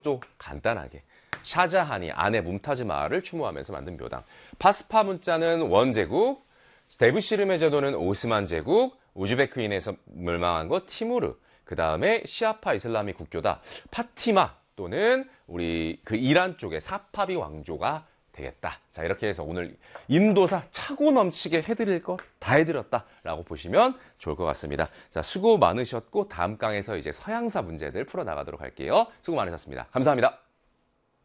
또 간단하게 샤자한이 아내 뭄타즈 마을을 추모하면서 만든 묘당. 파스파 문자는 원제국, 데부시름의 제도는 오스만 제국, 우즈베크인에서 멸망한 거 티무르, 그 다음에 시아파 이슬람이 국교다. 파티마 또는 우리 그 이란 쪽의 사파비 왕조가 되겠다. 자, 이렇게 해서 오늘 인도사 차고 넘치게 해드릴 것 다 해드렸다라고 보시면 좋을 것 같습니다. 자, 수고 많으셨고 다음 강에서 이제 서양사 문제들 풀어나가도록 할게요. 수고 많으셨습니다. 감사합니다.